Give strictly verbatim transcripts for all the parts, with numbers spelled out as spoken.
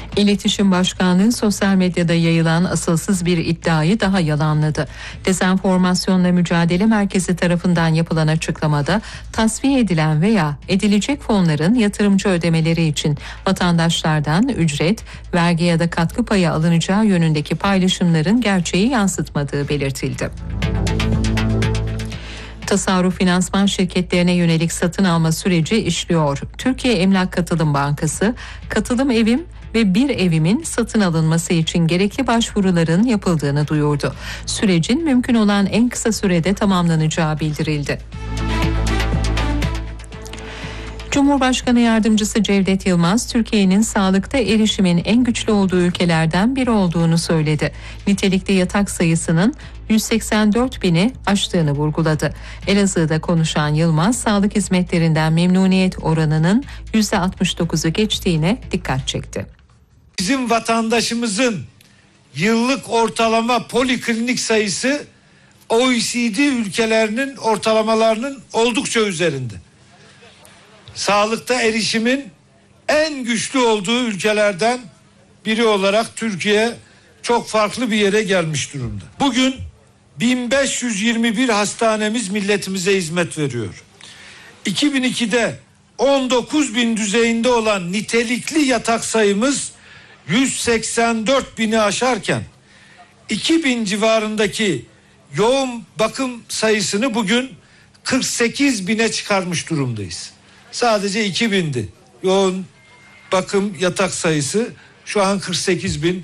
İletişim Başkanlığı sosyal medyada yayılan asılsız bir iddiayı daha yalanladı. Dezenformasyonla Mücadele Merkezi tarafından yapılan açıklamada tasfiye edilen veya edilecek fonların yatırımcı ödemeleri için vatandaşlardan ücret, vergi ya da katkı payı alınacağı yönündeki paylaşımların gerçeği yansıtmadığı belirtildi. Tasarruf finansman şirketlerine yönelik satın alma süreci işliyor. Türkiye Emlak Katılım Bankası, katılım evim ve bir evimin satın alınması için gerekli başvuruların yapıldığını duyurdu. Sürecin mümkün olan en kısa sürede tamamlanacağı bildirildi. Cumhurbaşkanı Yardımcısı Cevdet Yılmaz, Türkiye'nin sağlıkta erişimin en güçlü olduğu ülkelerden biri olduğunu söyledi. Nitelikli yatak sayısının yüz seksen dört bini aştığını vurguladı. Elazığ'da konuşan Yılmaz, sağlık hizmetlerinden memnuniyet oranının yüzde altmış dokuzu geçtiğine dikkat çekti. Bizim vatandaşımızın yıllık ortalama poliklinik sayısı O E C D ülkelerinin ortalamalarının oldukça üzerinde. Sağlıkta erişimin en güçlü olduğu ülkelerden biri olarak Türkiye çok farklı bir yere gelmiş durumda. Bugün bin beş yüz yirmi bir hastanemiz milletimize hizmet veriyor. iki bin ikide on dokuz bin düzeyinde olan nitelikli yatak sayımız yüz seksen dört bini aşarken iki bin civarındaki yoğun bakım sayısını bugün kırk sekiz bine çıkarmış durumdayız. Sadece iki bindi yoğun bakım yatak sayısı, şu an kırk sekiz bin.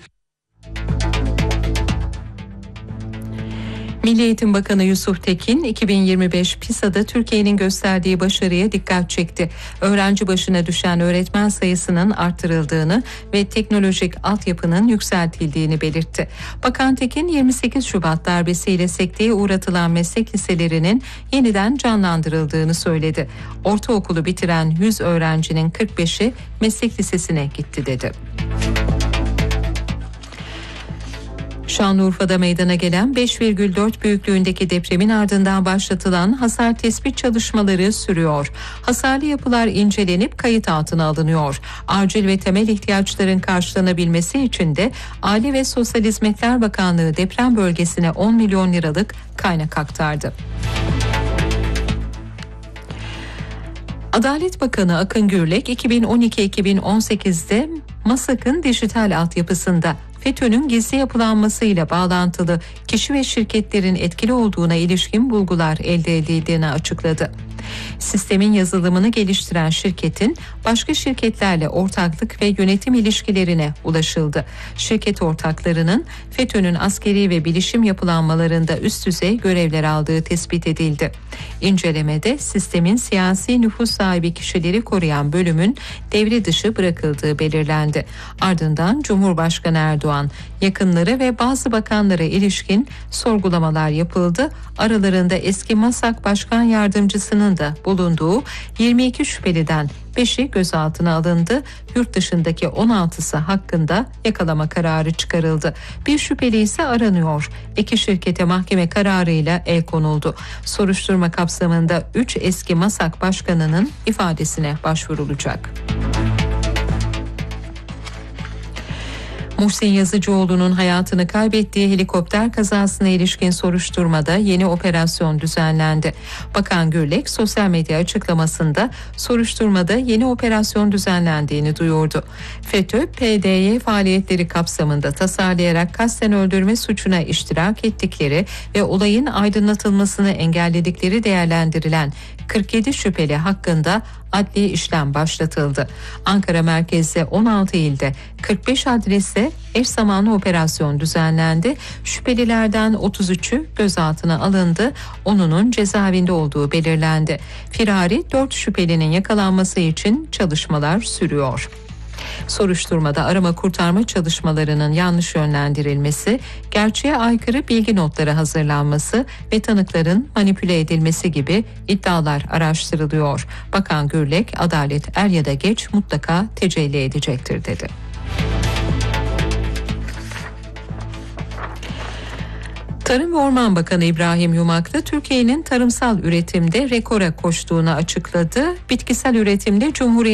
Milli Eğitim Bakanı Yusuf Tekin, iki bin yirmi beş PISA'da Türkiye'nin gösterdiği başarıya dikkat çekti. Öğrenci başına düşen öğretmen sayısının artırıldığını ve teknolojik altyapının yükseltildiğini belirtti. Bakan Tekin, yirmi sekiz Şubat darbesiyle sekteye uğratılan meslek liselerinin yeniden canlandırıldığını söyledi. Ortaokulu bitiren yüz öğrencinin kırk beşi meslek lisesine gitti dedi. Şanlıurfa'da meydana gelen beş virgül dört büyüklüğündeki depremin ardından başlatılan hasar tespit çalışmaları sürüyor. Hasarlı yapılar incelenip kayıt altına alınıyor. Acil ve temel ihtiyaçların karşılanabilmesi için de Aile ve Sosyal Hizmetler Bakanlığı deprem bölgesine on milyon liralık kaynak aktardı. Adalet Bakanı Akın Gürlek, iki bin on iki iki bin on sekizde MASAK'ın dijital altyapısında FETÖ'nün gizli yapılanmasıyla bağlantılı kişi ve şirketlerin etkili olduğuna ilişkin bulgular elde edildiğini açıkladı. Sistemin yazılımını geliştiren şirketin başka şirketlerle ortaklık ve yönetim ilişkilerine ulaşıldı. Şirket ortaklarının FETÖ'nün askeri ve bilişim yapılanmalarında üst düzey görevler aldığı tespit edildi. İncelemede sistemin siyasi nüfus sahibi kişileri koruyan bölümün devre dışı bırakıldığı belirlendi. Ardından Cumhurbaşkanı Erdoğan, yakınları ve bazı bakanlara ilişkin sorgulamalar yapıldı. Aralarında eski MASAK Başkan Yardımcısının da bulunduğu yirmi iki şüpheliden beşi gözaltına alındı. Yurt dışındaki on altısı hakkında yakalama kararı çıkarıldı. Bir şüpheli ise aranıyor. İki şirkete mahkeme kararıyla el konuldu. Soruşturma kapsamında üç eski MASAK başkanının ifadesine başvurulacak. Muhsin Yazıcıoğlu'nun hayatını kaybettiği helikopter kazasına ilişkin soruşturmada yeni operasyon düzenlendi. Bakan Gürlek sosyal medya açıklamasında soruşturmada yeni operasyon düzenlendiğini duyurdu. FETÖ, P D Y faaliyetleri kapsamında tasarlayarak kasten öldürme suçuna iştirak ettikleri ve olayın aydınlatılmasını engelledikleri değerlendirilen kırk yedi şüpheli hakkında adli işlem başlatıldı. Ankara merkezli on altı ilde kırk beş adreste eş zamanlı operasyon düzenlendi. Şüphelilerden otuz üçü gözaltına alındı. onunun cezaevinde olduğu belirlendi. Firari dört şüphelinin yakalanması için çalışmalar sürüyor. Soruşturmada arama kurtarma çalışmalarının yanlış yönlendirilmesi, gerçeğe aykırı bilgi notları hazırlanması ve tanıkların manipüle edilmesi gibi iddialar araştırılıyor. Bakan Gürlek, adalet er ya da geç mutlaka tecelli edecektir dedi. Tarım ve Orman Bakanı İbrahim Yumaklı, Türkiye'nin tarımsal üretimde rekora koştuğunu açıkladı. Bitkisel üretimde Cumhuriyet